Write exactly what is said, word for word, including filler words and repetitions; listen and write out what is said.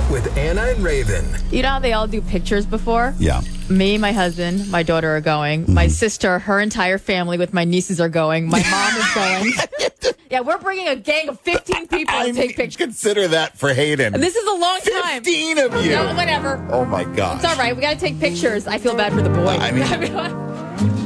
with Anna and Raven. You know how they all do pictures before? Yeah. Me, my husband, my daughter are going. Mm-hmm. My sister, her entire family with my nieces are going. My mom is going. Yeah, we're bringing a gang of fifteen people I to take pictures. Consider that for Hayden. And this is a long time. fifteen of you. No, whatever. Oh, my gosh. It's all right. We got to take pictures. I feel bad for the boy. I mean...